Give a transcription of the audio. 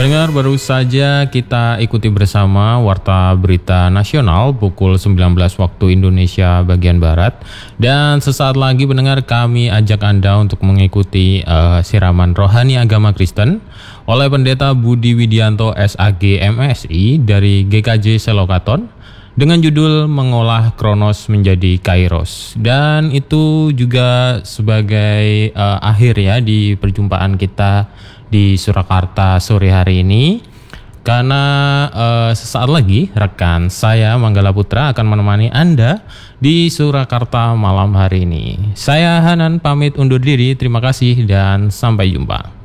Pendengar, baru saja kita ikuti bersama Warta Berita Nasional pukul 19 waktu Indonesia bagian Barat. Dan sesaat lagi pendengar, kami ajak Anda untuk mengikuti siraman rohani agama Kristen oleh Pendeta Budi Widianto SAG MSI dari GKJ Selokaton dengan judul Mengolah Kronos Menjadi Kairos. Dan itu juga sebagai akhir ya di perjumpaan kita di Surakarta sore hari ini, karena sesaat lagi rekan saya Manggala Putra akan menemani Anda di Surakarta malam hari ini. Saya Hanan pamit undur diri, terima kasih dan sampai jumpa.